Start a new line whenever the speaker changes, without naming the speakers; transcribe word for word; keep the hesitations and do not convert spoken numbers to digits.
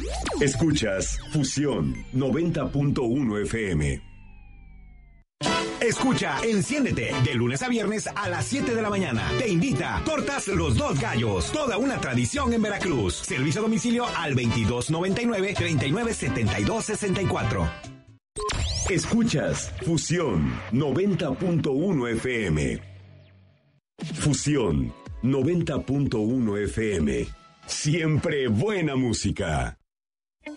Escuchas Fusión noventa punto uno F M.
Escucha Enciéndete de lunes a viernes a las siete de la mañana. Te invita Tortas Los Dos Gallos, toda una tradición en Veracruz. Servicio a domicilio al veintidós noventa y nueve, treinta y nueve setenta y dos sesenta y cuatro.
Escuchas Fusión noventa punto uno F M. Fusión noventa punto uno F M. Siempre buena música.